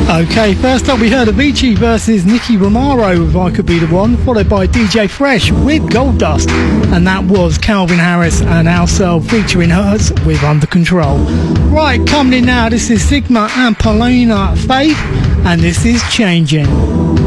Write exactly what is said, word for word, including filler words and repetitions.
Okay, first up we heard Avicii versus Nicky Romero with I Could Be The One, followed by D J Fresh with Gold Dust, and that was Calvin Harris and Alcel featuring Hertz with Under Control. Right, coming in now, this is Sigma and Paulina Faith, and this is Changing.